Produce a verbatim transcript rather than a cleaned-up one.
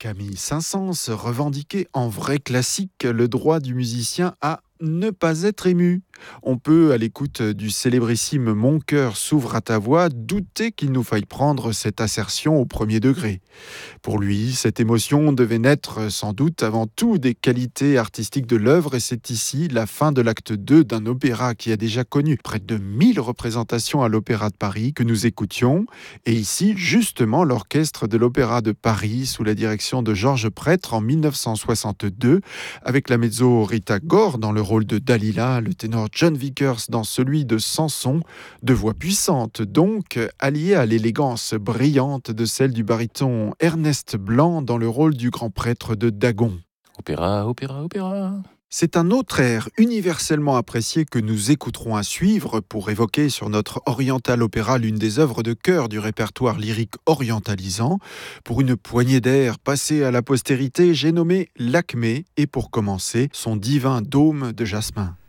Camille Saint-Saëns revendiquait en vrai classique le droit du musicien à ne pas être ému. On peut, à l'écoute du célébrissime Mon cœur s'ouvre à ta voix, douter qu'il nous faille prendre cette assertion au premier degré. Pour lui, cette émotion devait naître sans doute avant tout des qualités artistiques de l'œuvre, et c'est ici la fin de l'acte deux d'un opéra qui a déjà connu près de mille représentations à l'Opéra de Paris que nous écoutions, et ici justement l'orchestre de l'Opéra de Paris sous la direction de Georges Prêtre en mille neuf cent soixante-deux, avec la mezzo Rita Gore dans le rôle de Dalila, le ténor John Vickers dans celui de Samson, deux voix puissantes donc, alliées à l'élégance brillante de celle du baryton Ernest Blanc dans le rôle du grand prêtre de Dagon. Opéra, opéra, opéra. C'est un autre air universellement apprécié que nous écouterons à suivre pour évoquer sur notre Oriental Opéra l'une des œuvres de cœur du répertoire lyrique orientalisant. Pour une poignée d'air passée à la postérité, j'ai nommé Lakmé et pour commencer, son divin dôme de jasmin.